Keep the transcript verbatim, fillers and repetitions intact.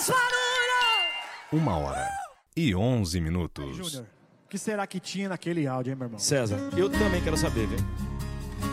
mais barulho! Uma hora e onze minutos. Júnior, o que será que tinha naquele áudio, hein, meu irmão? César, eu também quero saber, viu?